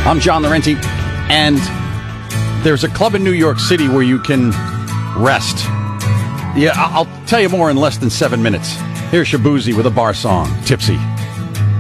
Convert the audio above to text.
I'm John Laurenti, and there's a club in New York City where you can rest. Yeah, I'll tell you more in less than 7 minutes. Here's Shabuzi with a bar song, Tipsy.